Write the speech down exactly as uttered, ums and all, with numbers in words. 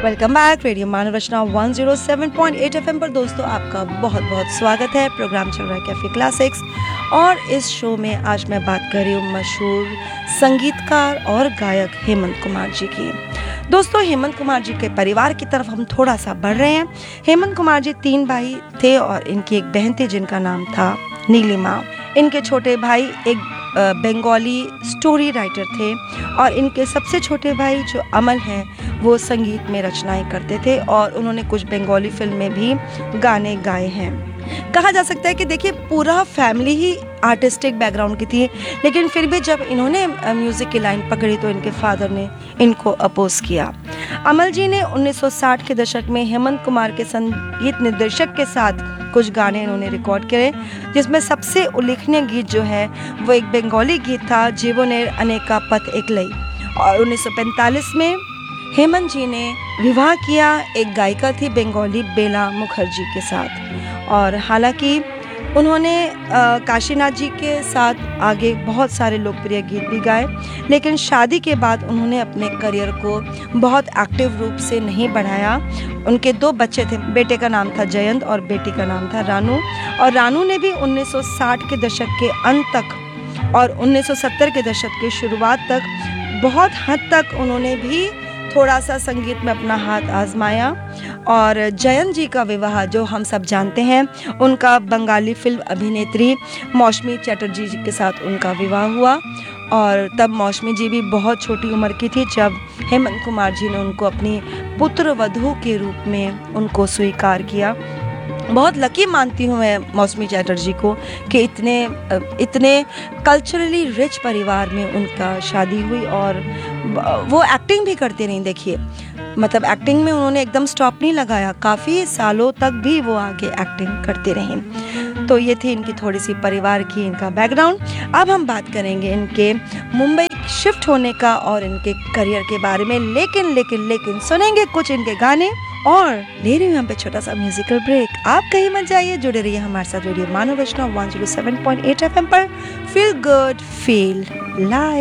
Welcome back radio मानव रचना one zero seven point eight FM पर। दोस्तों आपका बहुत बहुत स्वागत है। प्रोग्राम चल रहा है कैफे क्लासिक्स और इस शो में आज मैं बात कर रही हूँ मशहूर संगीतकार और गायक हेमंत कुमार जी की। दोस्तों हेमंत कुमार जी के परिवार की तरफ हम थोड़ा सा बढ़ रहे हैं। हेमंत कुमार जी तीन भाई थे और इनकी एक बहन थी जिनका नाम था नीलिमा। इनके छोटे भाई एक बंगाली स्टोरी राइटर थे और इनके सबसे छोटे भाई जो अमल हैं वो संगीत में रचनाएं करते थे और उन्होंने कुछ बंगाली फिल्म में भी गाने गाए हैं। कहा जा सकता है कि देखिए पूरा फैमिली ही आर्टिस्टिक बैकग्राउंड की थी, लेकिन फिर भी जब इन्होंने म्यूज़िक की लाइन पकड़ी तो इनके फादर ने इनको अपोज किया। अमल जी ने उन्नीस सौ साठ के दशक में हेमंत कुमार के संगीत निर्देशक के साथ कुछ गाने इन्होंने रिकॉर्ड करे, जिसमें सबसे उल्लेखनीय गीत जो है वो एक बंगाली गीत था जीवनेर अनेका पथ एकलई। और उन्नीस सौ पैंतालीस में हेमंत जी ने विवाह किया एक गायिका थी बंगाली बेला मुखर्जी के साथ। और हालांकि उन्होंने काशीनाथ जी के साथ आगे बहुत सारे लोकप्रिय गीत भी गाए, लेकिन शादी के बाद उन्होंने अपने करियर को बहुत एक्टिव रूप से नहीं बढ़ाया। उनके दो बच्चे थे, बेटे का नाम था जयंत और बेटी का नाम था रानू। और रानू ने भी उन्नीस सौ साठ के दशक के अंत तक और उन्नीस सौ सत्तर के दशक के शुरुआत तक बहुत हद तक उन्होंने भी थोड़ा सा संगीत में अपना हाथ आजमाया। और जयंत जी का विवाह जो हम सब जानते हैं, उनका बंगाली फिल्म अभिनेत्री मौसमी चटर्जी जी के साथ उनका विवाह हुआ। और तब मौसमी जी भी बहुत छोटी उम्र की थी जब हेमंत कुमार जी ने उनको अपनी पुत्र वधू के रूप में उनको स्वीकार किया। बहुत लकी मानती हूँ मैं मौसमी चटर्जी को कि इतने इतने कल्चरली रिच परिवार में उनका शादी हुई और वो एक्टिंग भी करते रहीं। देखिए मतलब एक्टिंग में उन्होंने एकदम स्टॉप नहीं लगाया, काफ़ी सालों तक भी वो आगे एक्टिंग करते रहीं। तो ये थी इनकी थोड़ी सी परिवार की, इनका बैकग्राउंड। अब हम बात करेंगे इनके मुंबई शिफ्ट होने का और इनके करियर के बारे में, लेकिन लेकिन लेकिन सुनेंगे कुछ इनके गाने और ले रही हूँ यहाँ पे छोटा सा म्यूजिकल ब्रेक। आप कहीं मत जाइए, जुड़े रहिए हमारे साथ रेडियो मानव रचना one zero seven point eight FM पर। Feel good feel live.